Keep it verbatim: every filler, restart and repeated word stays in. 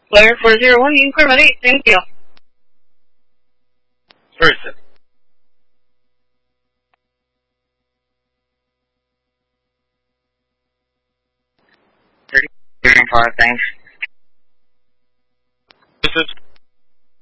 Player four zero one, you can clear my eight. Thank you. Person. Thirty five, thanks.